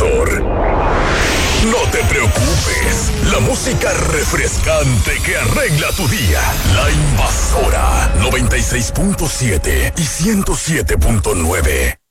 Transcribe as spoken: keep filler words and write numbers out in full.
invasor. No te preocupes, la música refrescante que arregla tu día. La Invasora, noventa y seis punto siete y ciento siete punto nueve.